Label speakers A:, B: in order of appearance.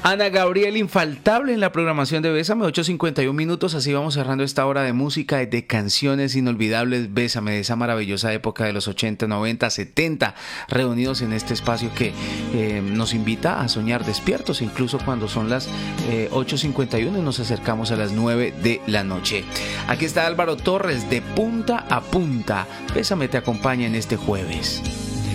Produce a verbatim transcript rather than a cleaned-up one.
A: Ana Gabriel, infaltable en la programación de Bésame, ocho cincuenta y un minutos, así vamos cerrando esta hora de música y de canciones inolvidables. Bésame, de esa maravillosa época de los ochenta, noventa, setenta, reunidos en este espacio que eh, nos invita a soñar despiertos, incluso cuando son las eh, ocho cincuenta y uno y nos acercamos a las nueve de la noche. Aquí está Álvaro Torres, de punta a punta. Bésame te acompaña en este jueves.